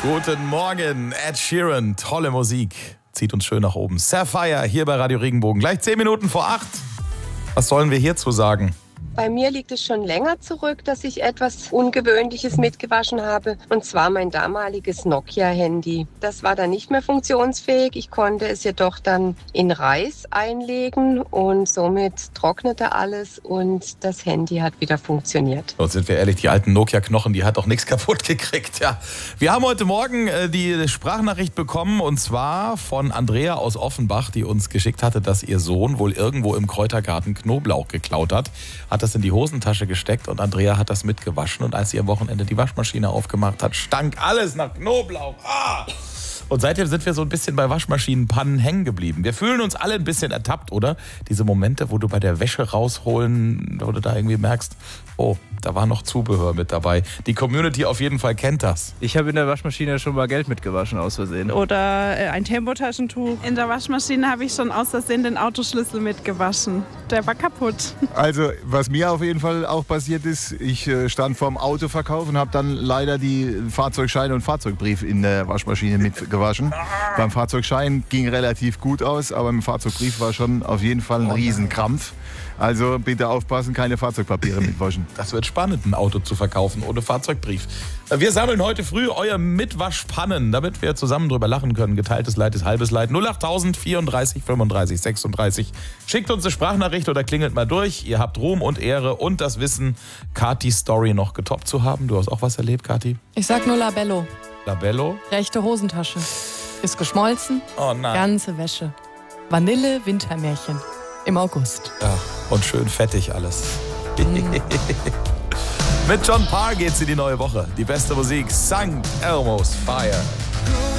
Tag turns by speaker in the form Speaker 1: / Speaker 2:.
Speaker 1: Guten Morgen, Ed Sheeran, tolle Musik, zieht uns schön nach oben. Sapphire hier bei Radio Regenbogen, gleich 10 Minuten vor 8. Was sollen wir hierzu sagen?
Speaker 2: Bei mir liegt es schon länger zurück, dass ich etwas Ungewöhnliches mitgewaschen habe. Und zwar mein damaliges Nokia-Handy. Das war dann nicht mehr funktionsfähig. Ich konnte es jedoch dann in Reis einlegen und somit trocknete alles und das Handy hat wieder funktioniert.
Speaker 1: Und sind wir ehrlich, die alten Nokia-Knochen, die hat doch nichts kaputt gekriegt. Ja. Wir haben heute Morgen die Sprachnachricht bekommen und zwar von Andrea aus Offenbach, die uns geschickt hatte, dass ihr Sohn wohl irgendwo im Kräutergarten Knoblauch geklaut hat das in die Hosentasche gesteckt und Andrea hat das mitgewaschen und als sie am Wochenende die Waschmaschine aufgemacht hat, stank alles nach Knoblauch. Ah! Und seitdem sind wir so ein bisschen bei Waschmaschinenpannen hängen geblieben. Wir fühlen uns alle ein bisschen ertappt, oder? Diese Momente, wo du bei der Wäsche rausholen, wo du da irgendwie merkst, oh, da war noch Zubehör mit dabei. Die Community auf jeden Fall kennt das.
Speaker 3: Ich habe in der Waschmaschine schon mal Geld mitgewaschen, aus Versehen.
Speaker 4: Oder ein Tempotaschentuch. In der Waschmaschine habe ich schon aus Versehen den Autoschlüssel mitgewaschen. Der war kaputt.
Speaker 5: Also, was mir auf jeden Fall auch passiert ist, ich stand vorm Autoverkauf und habe dann leider die Fahrzeugscheine und Fahrzeugbrief in der Waschmaschine mitgewaschen. Beim Fahrzeugschein ging relativ gut aus, aber im Fahrzeugbrief war schon auf jeden Fall ein Riesenkrampf. Also bitte aufpassen, keine Fahrzeugpapiere mitwaschen.
Speaker 1: Das wird spannend, ein Auto zu verkaufen ohne Fahrzeugbrief. Wir sammeln heute früh euer Mitwaschpannen, damit wir zusammen drüber lachen können. Geteiltes Leid ist halbes Leid. 08000 34 35 36. Schickt uns eine Sprachnachricht oder klingelt mal durch. Ihr habt Ruhm und Ehre und das Wissen, Katis Story noch getoppt zu haben. Du hast auch was erlebt, Kathi?
Speaker 6: Ich sag nur Labello.
Speaker 1: Labello?
Speaker 6: Rechte Hosentasche. Ist geschmolzen.
Speaker 1: Oh nein.
Speaker 6: Ganze Wäsche. Vanille Wintermärchen. Im August.
Speaker 1: Ja, und schön fettig alles. Mit John Parr geht's in die neue Woche. Die beste Musik, St. Elmo's Fire.